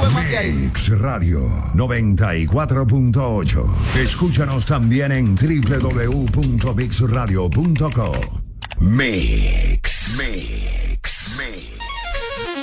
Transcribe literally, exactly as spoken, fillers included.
sube más que ahí. Mix Radio noventa y cuatro punto ocho. Escúchanos también en doble u doble u doble u punto mix radio punto com. Mix. Mix.